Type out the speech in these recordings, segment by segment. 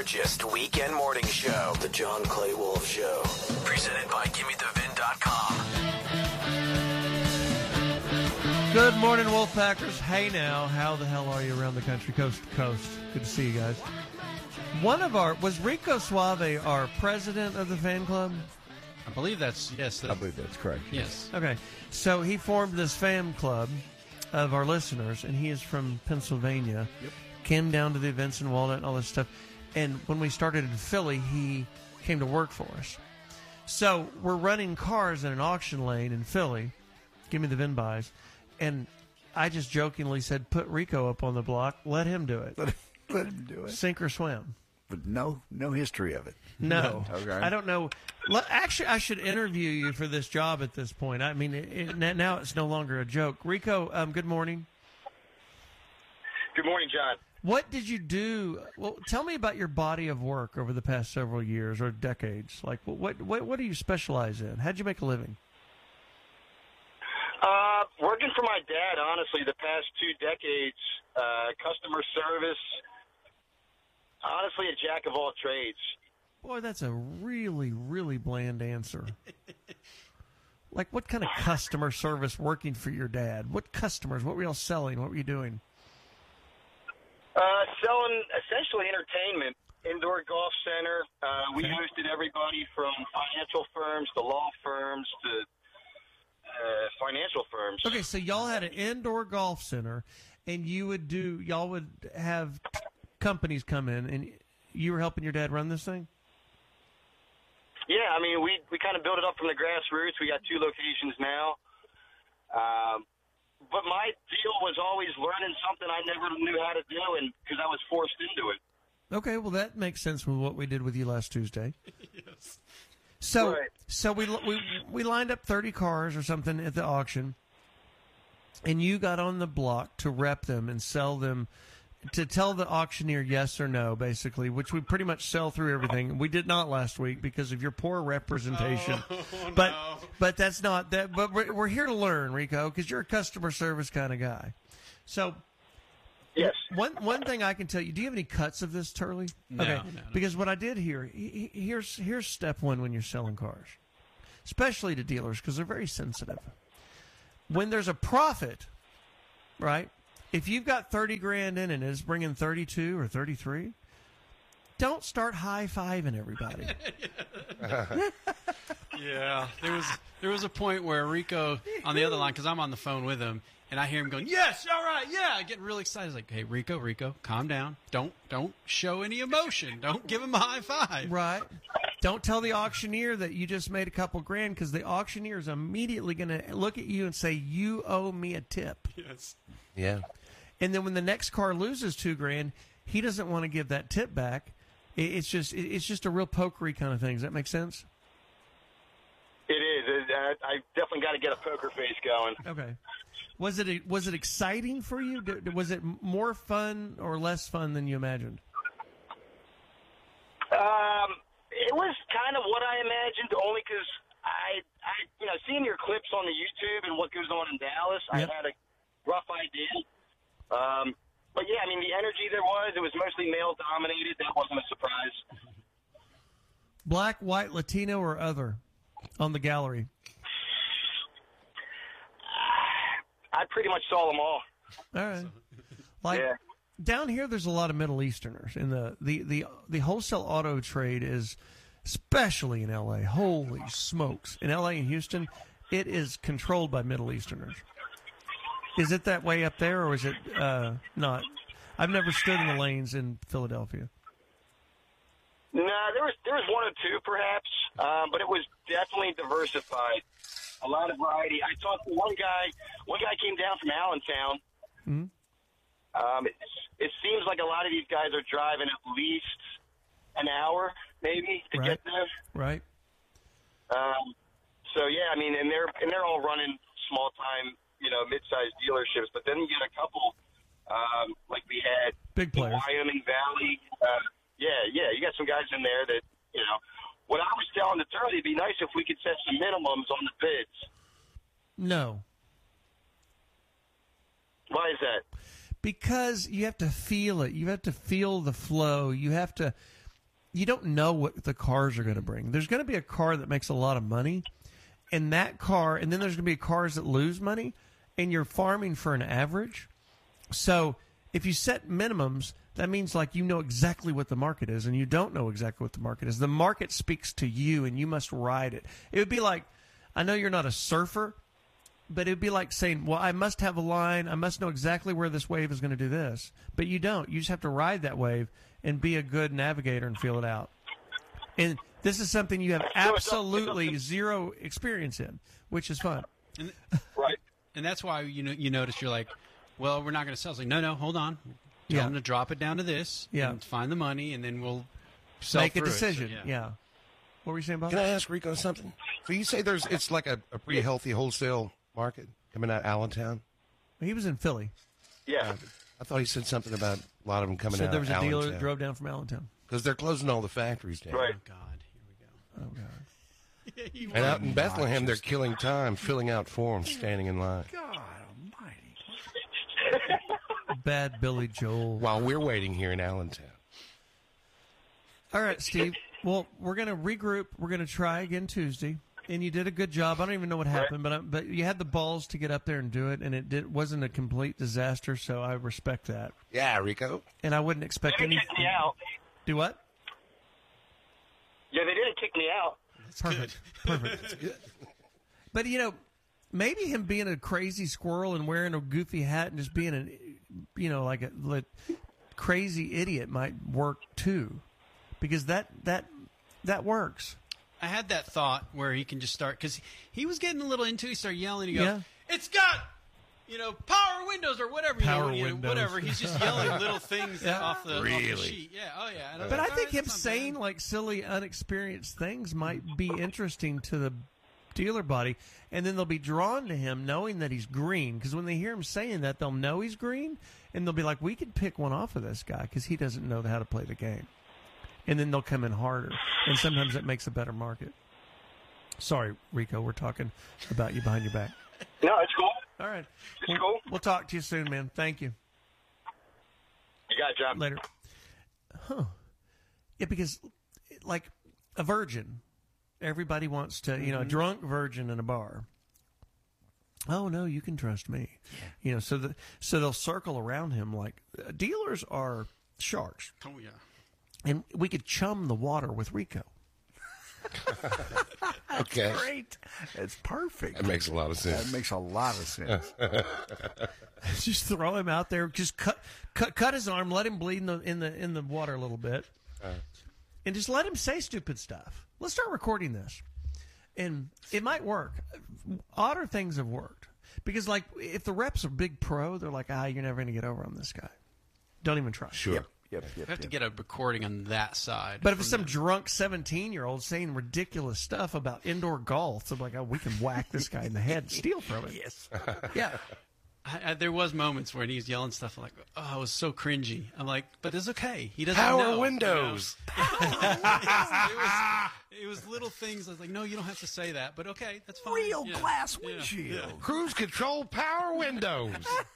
largest weekend morning show, The John Clay Wolf Show. Presented by GimmeTheVin.com. Good morning, Wolfpackers. Hey now, how the hell are you around the country, coast to coast? Good to see you guys. Was Rico Suave our president of the fan club? I believe that's, yes. I believe that's correct. Yes. Okay, so he formed this fan club of our listeners, and he is from Pennsylvania. Yep. Came down to the events in Walnut and all this stuff. And when we started in Philly, he came to work for us. So we're running cars in an auction lane in Philly. Give me the VIN buys. And I just jokingly said, put Rico up on the block. Let him do it. Let him do it. Sink or swim. But no history of it. No. Okay. I don't know. Actually, I should interview you for this job at this point. I mean, now it's no longer a joke. Rico, good morning. Good morning, John. What did you do? Well, tell me about your body of work over the past several years or decades. Like, what do you specialize in? How'd you make a living? Working for my dad, honestly, the past 2 decades, customer service, honestly, a jack of all trades. Boy, that's a really, really bland answer. Like, what kind of customer service working for your dad? What customers? What were y'all selling? What were you doing? Selling essentially entertainment, indoor golf center. We hosted everybody from financial firms to law firms to financial firms. Okay, so y'all had an indoor golf center, and y'all would have companies come in, and you were helping your dad run this thing? Yeah, I mean, we kind of built it up from the grassroots. We got 2 locations now. But my deal was always learning something I never knew how to do, and because I was forced into it. Okay, well, that makes sense with what we did with you last Tuesday. Yes. So, right. So we lined up 30 cars or something at the auction, and you got on the block to rep them and sell them, to tell the auctioneer yes or no, basically, which we pretty much sell through everything. We did not last week because of your poor representation. But that's not that. But we're here to learn, Rico, because you're a customer service kind of guy. So, yes. One thing I can tell you. Do you have any cuts of this, Turley? No, okay. no. Because what I did here, here's step one when you're selling cars, especially to dealers, because they're very sensitive. When there's a profit, right? If you've got 30 grand in and it's bringing 32 or 33, don't start high-fiving everybody. Yeah, there was a point where Rico on the other line, because I'm on the phone with him, and I hear him going, "Yes, all right, yeah," getting really excited. He's like, "Hey, Rico, calm down. Don't show any emotion. Don't give him a high five." Right. Don't tell the auctioneer that you just made a couple grand, because the auctioneer is immediately going to look at you and say, "You owe me a tip." Yes. Yeah. And then when the next car loses 2 grand, he doesn't want to give that tip back. It's just a real pokery kind of thing. Does that make sense? It is. I definitely got to get a poker face going. Okay. Was it exciting for you? Was it more fun or less fun than you imagined? It was kind of what I imagined, only because I seeing your clips on the YouTube and what goes on in Dallas, Yep. I had a rough idea. But yeah, I mean, the energy it was mostly male dominated. That wasn't a surprise. Black, white, Latino, or other on the gallery? I pretty much saw them all. All right. Like, Yeah. down here, there's a lot of Middle Easterners, and the wholesale auto trade is, especially in L.A., holy smokes. In L.A. and Houston, it is controlled by Middle Easterners. Is it that way up there, or is it not? I've never stood in the lanes in Philadelphia. No, there was 1 or 2 perhaps, but it was definitely diversified. A lot of variety. I talked to one guy. One guy came down from Allentown. Mm-hmm. It seems like a lot of these guys are driving at least an hour, maybe, to get there. Right. So yeah, I mean, and they're all running small time, mid-sized dealerships. But then you get a couple, like we had Big players. in Wyoming Valley. Yeah, you got some guys in there that What I was telling the Turley, it'd be nice if we could set some minimums on the bids. No. Why is that? Because you have to feel it. You have to feel the flow. You have to. you don't know what the cars are going to bring. There's going to be a car that makes a lot of money, and that car, and then there's going to be cars that lose money, and you're farming for an average. So if you set minimums, that means like you know exactly what the market is, and you don't know exactly what the market is. The market speaks to you, and you must ride it. It would be like, I know you're not a surfer, but it would be like saying, well, I must have a line. I must know exactly where this wave is going to do this. But you don't. You just have to ride that wave and be a good navigator and feel it out. And this is something you have absolutely zero experience in, which is fun. And, Right. and that's why you notice you're like, well, we're not going to sell. It's like, no, hold on. Tell them to drop it down to this and find the money, and then we'll sell Make a through decision. It. So, yeah. What were you saying, Bob? Can I ask Rico something? So you say it's like a pretty healthy wholesale market coming out of Allentown? He was in Philly. Yeah. I thought he said something about a lot of them coming Said out there was of a dealer Allentown. that drove down from Allentown. Because they're closing all the factories down. Right. Oh, God. Here we go. Oh, God. And out in Bethlehem, they're killing time, filling out forms, standing in line. God almighty. Bad Billy Joel. While we're waiting here in Allentown. All right, Steve. Well, we're going to regroup. We're going to try again Tuesday. And you did a good job. I don't even know what happened, but you had the balls to get up there and do it, and it wasn't a complete disaster, so I respect that. Yeah, Rico. And I wouldn't expect They didn't anything. kick me out. Do what? Yeah, they didn't kick me out. Perfect. Perfect. But, maybe him being a crazy squirrel and wearing a goofy hat and just being like a crazy idiot might work too, because that works. I had that thought where he can just start, because he was getting a little into it. He started yelling. He goes, Yeah. it's got, power windows or whatever. Power windows. Whatever. He's just yelling little things Yeah. off the Really? sheet. Yeah, oh yeah. And I'm But like, I think all right, him that's not saying bad. like silly, unexperienced things might be interesting to the dealer body, and then they'll be drawn to him knowing that he's green, because when they hear him saying that, they'll know he's green, and they'll be like, we could pick one off of this guy because he doesn't know how to play the game. And then they'll come in harder, and sometimes it makes a better market. Sorry, Rico, we're talking about you behind your back. No, it's cool. All right. It's cool. We'll talk to you soon, man. Thank you. You got it, John. Later. Huh. Yeah, because, like, a virgin, everybody wants to, a drunk virgin in a bar. Oh, no, you can trust me. Yeah. So they'll circle around him like, dealers are sharks. Oh, yeah. And we could chum the water with Rico. Okay. Great. It's perfect. That makes a lot of sense. That makes a lot of sense. Just throw him out there. Just cut his arm. Let him bleed in the water a little bit, and just let him say stupid stuff. Let's start recording this, and it might work. Odder things have worked because, like, if the reps are big pro, they're like, you're never going to get over on this guy. Don't even try. Sure. Yep. You have to get a recording on that side. But if it's some drunk 17-year-old saying ridiculous stuff about indoor golf, I'm like, we can whack this guy in the head and steal from him. Yes. Yeah. There was moments where he was yelling stuff like, "Oh, it was so cringy." I'm like, "But it's okay. He doesn't Power know." windows. It was little things. I was like, "No, you don't have to say that." But okay, that's fine. Real Yeah. glass Yeah. windshield. Cruise control power windows.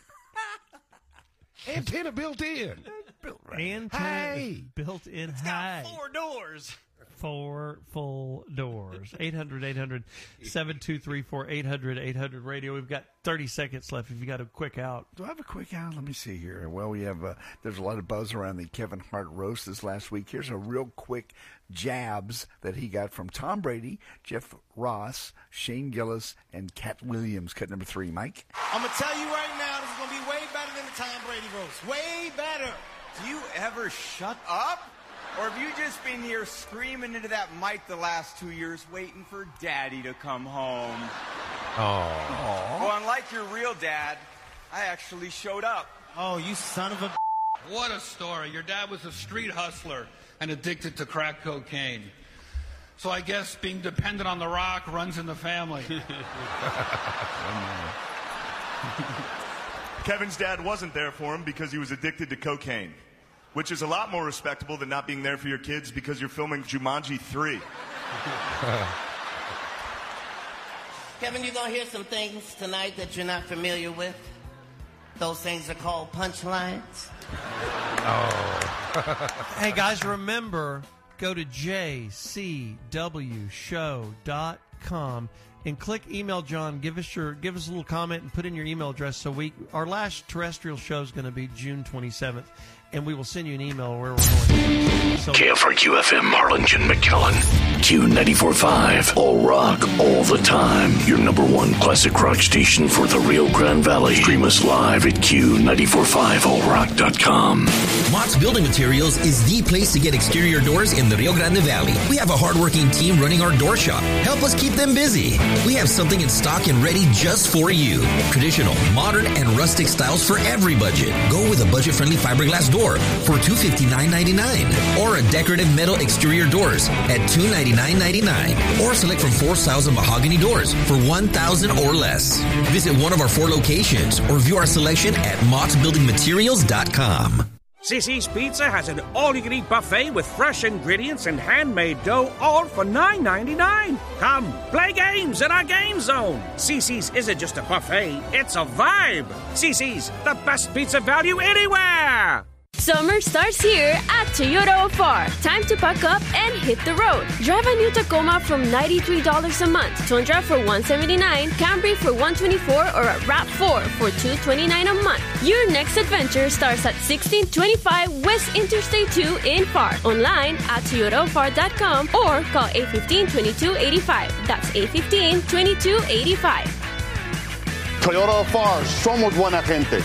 Antenna built in. And Hey! built in high. 4 doors. 4 full doors. 800-800-7234, 800-800 radio. We've got 30 seconds left if you got a quick out. Do I have a quick out? Let me see here. Well, we have there's a lot of buzz around the Kevin Hart roast this last week. Here's a real quick jabs that he got from Tom Brady, Jeff Ross, Shane Gillis, and Cat Williams. Cut number 3, Mike. I'm going to tell you right now, this is going to be way better than the Tom Brady roast. Way better. Do you ever shut up? Or have you just been here screaming into that mic the last 2 years waiting for Daddy to come home? Oh. Well, unlike your real dad, I actually showed up. Oh, you son of a... What a story. Your dad was a street hustler and addicted to crack cocaine. So I guess being dependent on the rock runs in the family. Kevin's dad wasn't there for him because he was addicted to cocaine, which is a lot more respectable than not being there for your kids because you're filming Jumanji 3. Kevin, you're going to hear some things tonight that you're not familiar with. Those things are called punchlines. Hey, guys, remember, go to jcwshow.com and click email John. Give us a little comment and put in your email address. So our last terrestrial show is going to be June 27th, and we will send you an email where we're going. So KFRQ-FM Harlingen, McAllen. Q94.5. All rock, all the time. Your number one classic rock station for the Rio Grande Valley. Stream us live at Q945allrock.com. Mott's Building Materials is the place to get exterior doors in the Rio Grande Valley. We have a hardworking team running our door shop. Help us keep them busy. We have something in stock and ready just for you. Traditional, modern, and rustic styles for every budget. Go with a budget-friendly fiberglass door for $259.99, or a decorative metal exterior doors at $299.99, or select from 4 styles of mahogany doors for $1,000 or less. Visit one of our 4 locations or view our selection at mottsbuildingmaterials.com. Cici's Pizza has an all-you-can-eat buffet with fresh ingredients and handmade dough, all for $9.99. Come, play games in our game zone. Cici's isn't just a buffet, it's a vibe. Cici's, the best pizza value anywhere. Summer starts here at Toyota Ofar. Time to pack up and hit the road. Drive a new Tacoma from $93 a month, Tundra for $179, Camry for $124, or a RAV4 for $229 a month. Your next adventure starts at 1625 West Interstate 2 in FAR. Online at ToyotaOFAR.com or call 815-2285. That's 815-2285. Toyota Ofar, somos buena gente.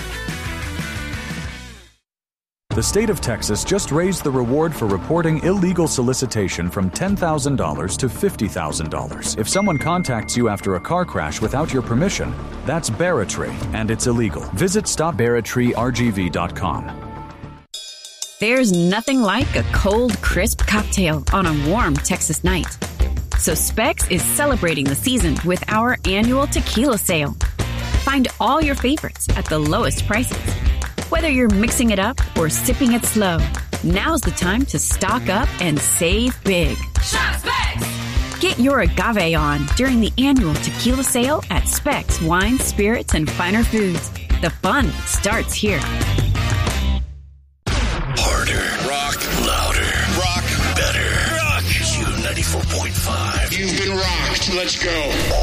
The state of Texas just raised the reward for reporting illegal solicitation from $10,000 to $50,000. If someone contacts you after a car crash without your permission, that's barratry, and it's illegal. Visit StopBarratryRGV.com. There's nothing like a cold, crisp cocktail on a warm Texas night. So Specs is celebrating the season with our annual tequila sale. Find all your favorites at the lowest prices. Whether you're mixing it up or sipping it slow, now's the time to stock up and save big. Shop Specs! Get your agave on during the annual tequila sale at Specs Wine, Spirits, and Finer Foods. The fun starts here. Harder. Rock. Louder. Rock. Better. Rock. Q94.5. You've been rocked. Let's go.